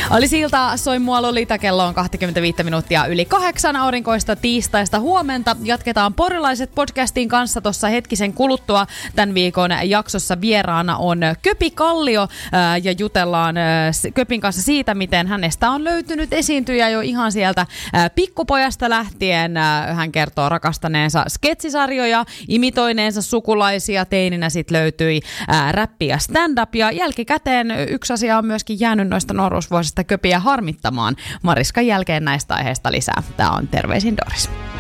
Olisi ilta, soi mua Lolita, kello on 25 minuuttia yli 8 aurinkoista tiistaista huomenta. Jatketaan Porilaiset podcastin kanssa tuossa hetkisen kuluttua. Tämän viikon jaksossa vieraana on Köpi Kallio ja jutellaan Köpin kanssa siitä, miten hänestä on löytynyt esiintyjä jo ihan sieltä pikkupojasta lähtien. Hän kertoo rakastaneensa sketsisarjoja, imitoineensa sukulaisia, teininä sitten löytyi räppi ja stand-up ja jälkikäteen yksi asia on myöskin jäänyt noista nuoruusvuosista Köpiä harmittamaan. Mariskan jälkeen näistä aiheista lisää. Tämä on Terveisin Doris.